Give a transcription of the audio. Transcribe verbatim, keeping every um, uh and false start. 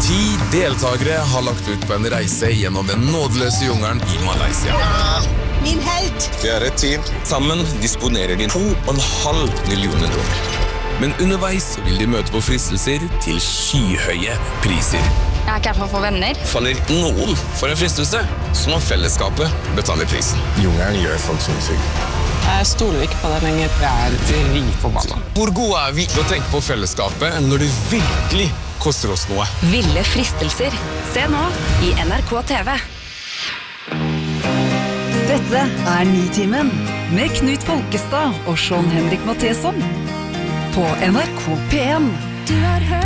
Ti deltagere har lagt ut på en reise gjennom den nådeløse jungelen i Malaysia. Min helt! Det er et team. Sammen disponerer de to og en halv millioner dollar. Men underveis vil de møte på fristelser til skyhøye priser. Jeg er ikke her for å få venner. Faller noen for en fristelse, så må fellesskapet betale prisen. Jungelen gjør folk sinnssyke. Jeg stoler ikke på deg lenger. Jeg er dritforbanna. Hvor gode er vi til å tenke på fellesskapet når det virkelig koster oss noe? Ville fristelser. Se nå i N R K T V. Dette er Nitimen med Knut Folkestad og Sean Henrik Matheson på N R K P en. Du har hørt